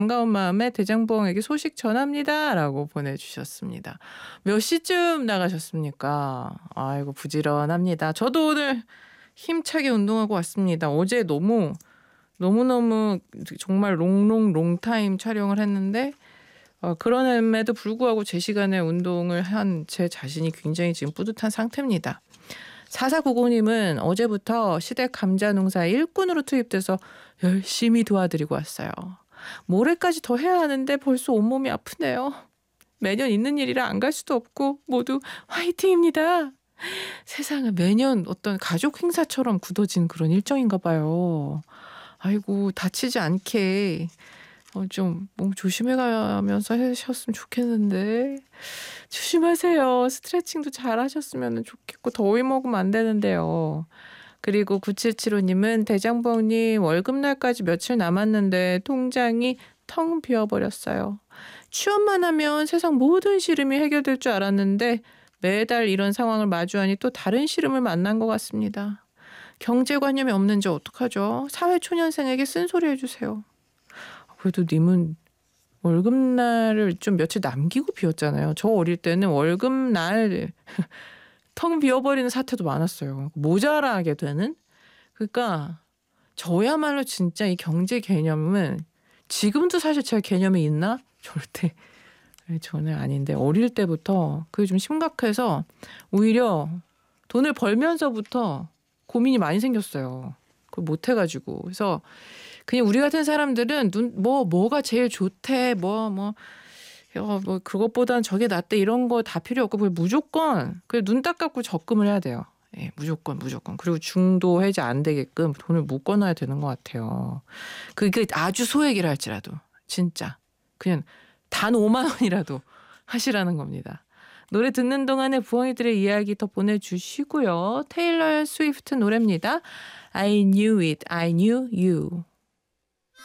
반가운 마음에 대장부엉에게 소식 전합니다라고 보내주셨습니다. 몇 시쯤 나가셨습니까? 아이고 부지런합니다. 저도 오늘 힘차게 운동하고 왔습니다. 어제 너무너무 정말 롱타임 촬영을 했는데 그럼에도 불구하고 제 시간에 운동을 한 제 자신이 굉장히 지금 뿌듯한 상태입니다. 4490님은 어제부터 시댁 감자 농사에 일꾼으로 투입돼서 열심히 도와드리고 왔어요. 모레까지 더 해야 하는데 벌써 온몸이 아프네요. 매년 있는 일이라 안 갈 수도 없고 모두 화이팅입니다. 세상에 매년 어떤 가족 행사처럼 굳어진 그런 일정인가 봐요. 아이고 다치지 않게 좀 몸 조심해 가면서 하셨으면 좋겠는데. 조심하세요. 스트레칭도 잘 하셨으면 좋겠고 더위 먹으면 안 되는데요. 그리고 9775님은 대장부엉님 월급날까지 며칠 남았는데 통장이 텅 비어버렸어요. 취업만 하면 세상 모든 시름이 해결될 줄 알았는데 매달 이런 상황을 마주하니 또 다른 시름을 만난 것 같습니다. 경제관념이 없는지 어떡하죠? 사회초년생에게 쓴소리 해주세요. 그래도 님은 월급날을 좀 며칠 남기고 비웠잖아요. 저 어릴 때는 월급날 텅 비어버리는 사태도 많았어요. 모자라게 되는. 그러니까 저야말로 진짜 이 경제 개념은 지금도 사실 제가 개념이 있나? 절대 저는 아닌데 어릴 때부터 그게 좀 심각해서 오히려 돈을 벌면서부터 고민이 많이 생겼어요. 그걸 못 해가지고. 그래서 그냥 우리 같은 사람들은 뭐가 제일 좋대 뭐 그것보단 저게 낫대 이런 거 다 필요 없고 무조건 그냥 눈 딱 감고 적금을 해야 돼요. 예, 무조건. 그리고 중도 해지 안 되게끔 돈을 묶어놔야 되는 것 같아요. 그게 아주 소액이라 할지라도 진짜 그냥 단 5만 원이라도 하시라는 겁니다. 노래 듣는 동안에 부엉이들의 이야기 더 보내주시고요. 테일러 스위프트 노래입니다. I knew it, I knew you.